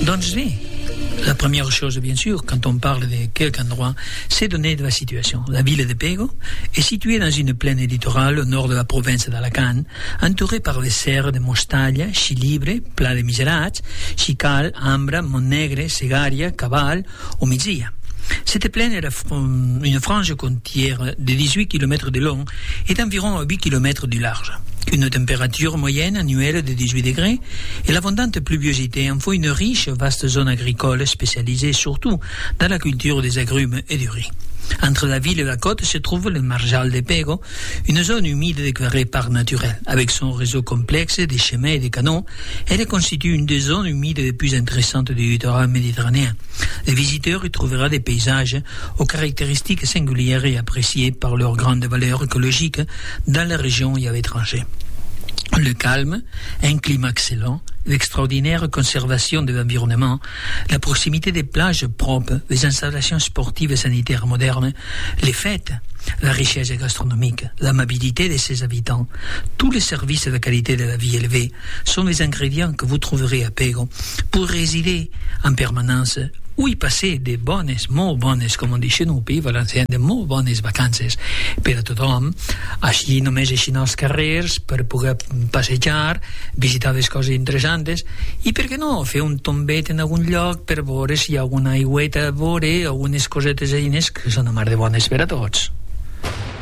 Doncs bé, la première chose, bien sûr, quand on parle de quelque endroit, c'est donner de la situation. La ville de Pego est située dans une plaine littorale au nord de la province d'Alacant, entourée par les serres de Mostalla, Xilibre, Pla de Miserats, Xical, Ambra, Montnegre, Segària, Cabal ou Migdia. Cette plaine est une frange côtière de 18 km de long et d'environ 8 km du large. Une température moyenne annuelle de 18 degrés et l'abondante pluviosité en font une riche vaste zone agricole spécialisée surtout dans la culture des agrumes et du riz. Entre la ville et la côte se trouve le Marjal de Pego, une zone humide déclarée parc naturel. Avec son réseau complexe des chemins et des canaux, elle constitue une des zones humides les plus intéressantes du littoral méditerranéen. Les visiteurs y trouveront des paysages aux caractéristiques singulières et appréciées par leur grande valeur écologique dans la région et à l'étranger. Le calme, un climat excellent, l'extraordinaire conservation de l'environnement, la proximité des plages propres, les installations sportives et sanitaires modernes, les fêtes, la richesse gastronomique, l'amabilité de ses habitants, tous les services de qualité de la vie élevée sont les ingrédients que vous trouverez à Pego pour résider en permanence ou y passer de molt bones, com on diu chez nous, Pays Valencià, de molt bones vacances per a tothom. Així només així als carrers per poder passejar, visitar les coses interessants i, per què no, fer un tombet en algun lloc per veure si hi ha alguna aigüeta a veure, algunes cosetes eines que són a mar de bones per a tots.